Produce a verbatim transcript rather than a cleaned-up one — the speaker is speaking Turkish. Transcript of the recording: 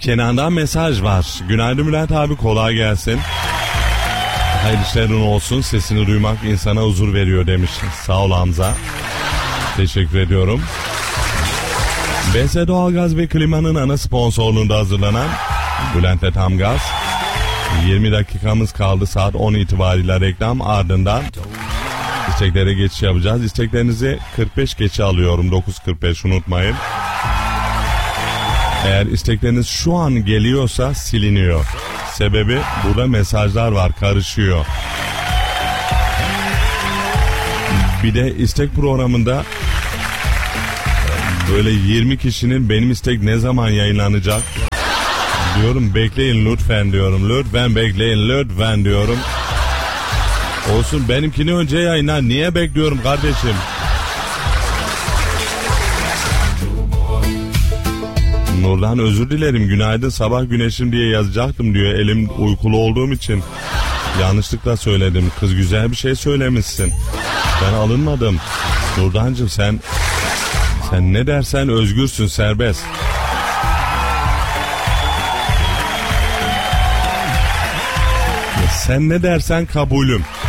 Kenan'dan mesaj var. Günaydın Bülent abi, kolay gelsin. Hayırlı işlerin olsun, sesini duymak insana huzur veriyor demiş. Sağ ol Hamza. Teşekkür ediyorum. B S Doğalgaz ve Klima'nın ana sponsorluğunda hazırlanan Bülent'e Tam Gaz. yirmi dakikamız kaldı, saat on itibariyle reklam, ardından isteklere geçiş yapacağız. İsteklerinizi kırk beş geçe alıyorum, dokuz kırk beş, unutmayın. Eğer istekleriniz şu an geliyorsa siliniyor. Sebebi burada mesajlar var, karışıyor. Bir de istek programında böyle yirmi kişinin benim istek ne zaman yayınlanacak diyorum, bekleyin lütfen diyorum. Lütfen bekleyin lütfen diyorum. Olsun, benimkini önce yayınlar. Niye bekliyorum kardeşim? Nurdan özür dilerim. Günaydın sabah güneşim diye yazacaktım diyor. Elim uykulu olduğum için yanlışlıkla söyledim. Kız güzel bir şey söylemişsin. Ben alınmadım. Nurdancığım sen sen ne dersen özgürsün, serbest. Sen ne dersen kabulüm.